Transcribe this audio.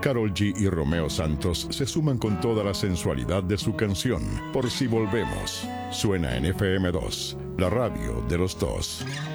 Karol G y Romeo Santos se suman con toda la sensualidad de su canción Por si volvemos. Suena en FM2, la radio de los dos.